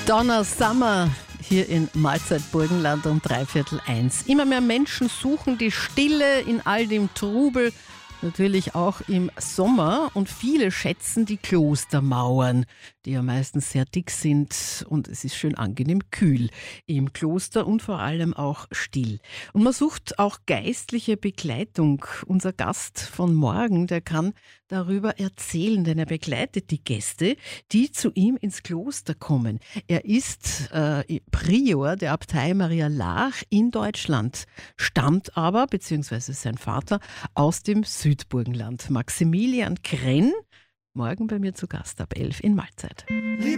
Donna Summer hier in Mahlzeit Burgenland um 1:15. Immer mehr Menschen suchen die Stille in all dem Trubel, natürlich auch im Sommer. Und viele schätzen die Klostermauern, die ja meistens sehr dick sind und es ist schön angenehm kühl im Kloster und vor allem auch still. Und man sucht auch geistliche Begleitung. Unser Gast von morgen, der kann darüber erzählen, denn er begleitet die Gäste, die zu ihm ins Kloster kommen. Er ist Prior der Abtei Maria Laach in Deutschland, stammt aber, beziehungsweise sein Vater, aus dem Südburgenland. Maximilian Krenn, morgen bei mir zu Gast ab 11 in Mahlzeit.